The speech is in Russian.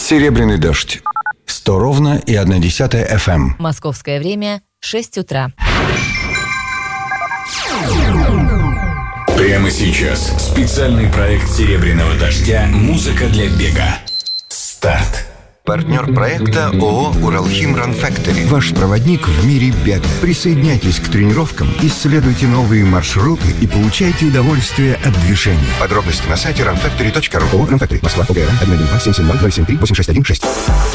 Серебряный дождь. 100 ровно и 1,1 FM. Московское время 6 утра. Прямо сейчас специальный проект «Серебряного дождя» «Музыка для бега». Старт. Партнер проекта ООО «Уралхим Ран Фэктори». Ваш проводник в мире бега. Присоединяйтесь к тренировкам, исследуйте новые маршруты и получайте удовольствие от движения. Подробности на сайте runfactory.ru. ООО «Ран Фэктори». Москва. ОГРН 112 770 073 861 6.